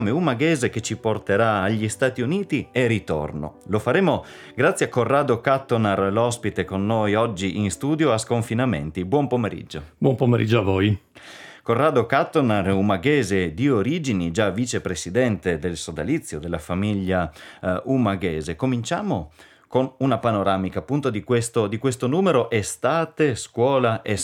Umaghese che ci porterà agli Stati Uniti e ritorno. Lo faremo grazie a Corrado Cattonar, l'ospite con noi oggi in studio a Sconfinamenti. Buon pomeriggio. Buon pomeriggio a voi. Corrado Cattonar, umaghese di origini, già vicepresidente del sodalizio della famiglia umaghese. Cominciamo con una panoramica appunto di questo numero: estate, scuola e